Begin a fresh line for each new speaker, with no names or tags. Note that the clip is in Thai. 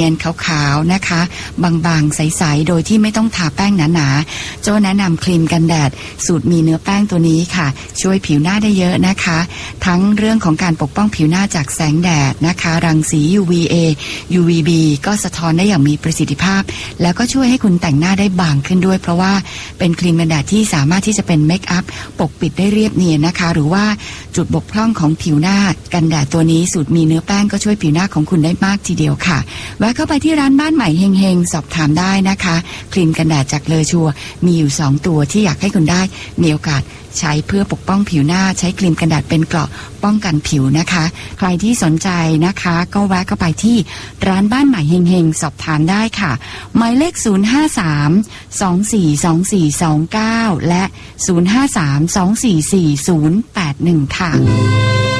ยนๆขาวๆนะคะบางๆใสๆโดยที่ไม่ต้องทาแป้งหนาๆโจ้แนะนำครีมกันแดดสูตรมีเนื้อแป้งตัวนี้ค่ะช่วยผิวหน้าได้เยอะนะคะทั้งเรื่องของการปกป้องผิวหน้าจากแสงแดดนะคะรังสี UVA UVB ก็สะท้อนได้อย่างมีประสิทธิภาพแล้วก็ช่วยให้คุณแต่งหน้าได้บางขึ้นด้วยเพราะว่าเป็นครีมกันแดดที่สามารถที่จะเป็นเมคอัพปกปิดได้เรียบเนียนนะคะหรือว่าจุดบกพร่องของผิวหน้ากันแดดตัวนี้สูตรมีเนื้อแป้งก็ช่วยผิวหน้าของคุณได้มากทีเดียวค่ะแวะเข้าไปที่ร้านบ้านใหม่เฮงๆสอบถามได้นะคะครีมกันแดดจากเลอชัวมีอยู่2ตัวที่อยากให้คุณได้มีโอกาสใช้เพื่อปกป้องผิวหน้าใช้ครีมกันแดดเป็นเกราะป้องกันผิวนะคะใครที่สนใจนะคะก็แวะเข้าไปที่ร้านบ้านใหม่เฮงๆสอบถามได้ค่ะหมายเลข053-242429และ053-244-081ค่ะ